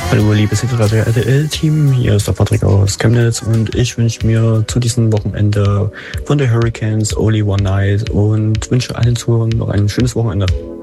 Hallo liebes Hitradio RTL-Team, hier ist der Patrick aus Chemnitz und ich wünsche mir zu diesem Wochenende von The Hurricanes Only One Night und wünsche allen Zuhörern noch ein schönes Wochenende.